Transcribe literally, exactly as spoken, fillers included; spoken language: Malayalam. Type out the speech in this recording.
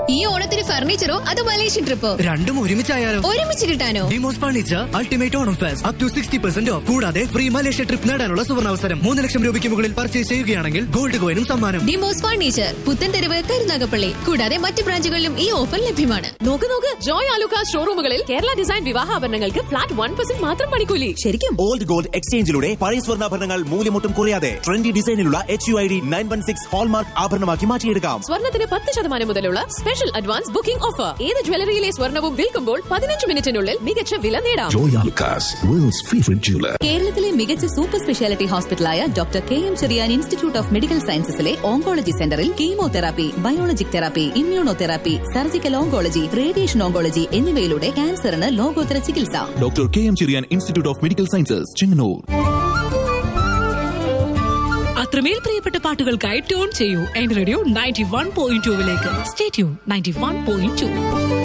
ഈ ഓണത്തിന് ഫർണിച്ചറോ അതോ മലേഷ്യൻ ട്രിപ്പോ? രണ്ടും ഒരുമിച്ചായാലോ? ഒരുമിച്ച് കിട്ടാനോ? Demos furniture ultimate Onam fest up to sixty percent of. കൂടാതെ ഫ്രീ മലേഷ്യ ട്രിപ്പ് നേടാനുള്ള സുവർണാവസരം. മൂന്ന് ലക്ഷം രൂപയ്ക്ക് മുകളിൽ പർച്ചേസ് ചെയ്യുകയാണെങ്കിൽ ഗോൾഡ് കോയിനും സമ്മാനം. ഡിമോസ് ഫർണിച്ചർ പുത്തൻതെരുവ്, കരുനാഗപ്പള്ളി. കൂടാതെ മറ്റ് ബ്രാഞ്ചുകളിലും ഈ ഓഫർ ലഭ്യമാണ്. നോക്ക് നോക്ക്, Joy Alukkas ഷോറൂമുകളിൽ Kerala design വിവാഹാഭരണങ്ങൾക്ക് flat one percent മാത്രം പണിക്കൂലി. ശരിക്കും? ഓൾഡ് ഗോൾഡ് എക്സ്ചേഞ്ചിലൂടെ പഴയ സ്വർണ്ണാഭരണങ്ങൾ മൂല്യമൊട്ടും കുറയാതെ trendy ഡിസൈനിലുള്ള H U I D nine one six hallmark ആഭരണമാക്കി മാറ്റിയെടുക്കാം. സ്വർണ്ണത്തിന് പത്ത് ശതമാനം മുതലുള്ള സ്പെഷ്യൽ അഡ്വാൻസ് ബുക്കിംഗ് ഓഫർ. ഏത് ജ്വല്ലറിയിലെ സ്വർണ്ണവും വിൽക്കുമ്പോൾ പതിനഞ്ച് മിനിറ്റിനുള്ളിൽ മികച്ച വില നേടാം. Joy Alukkas, worlds favourite jeweller. കേരളത്തിലെ മികച്ച super speciality ഹോസ്പിറ്റലായ doctor K M Cherian institute of medical സയൻസസിലെ oncology സെന്ററിൽ chemotherapy, biologic therapy, immunotherapy, surgical oncology, radiation oncology എന്നിവയിലൂടെ ക്യാൻസറിന് ലോകോത്തര ചികിത്സ. Doctor K M Cherian institute of medical sciences, Chengannur. അത്രമേൽ പ്രിയപ്പെട്ട പാട്ടുകൾക്കായി ട്യൂൺ ചെയ്യൂ N radio ninety one point ടൂവിലേക്ക്. Stay tune ninety one point two.